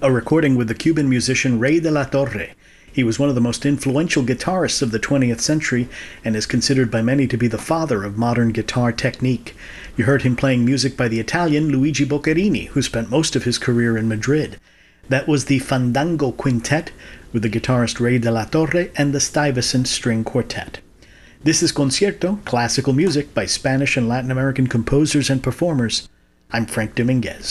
a recording with the Cuban musician Rey de la Torre. He was one of the most influential guitarists of the 20th century and is considered by many to be the father of modern guitar technique. You heard him playing music by the Italian Luigi Boccherini, who spent most of his career in Madrid. That was the Fandango Quintet with the guitarist Rey de la Torre and the Stuyvesant String Quartet. This is Concierto, classical music by Spanish and Latin American composers and performers. I'm Frank Dominguez.